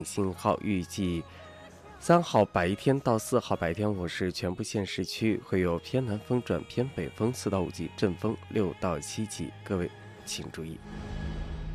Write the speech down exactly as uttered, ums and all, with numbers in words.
信号，预计三号白天到四号白天，我市全部县市区会有偏南风转偏北风四到五级，阵风六到七级，各位请注意。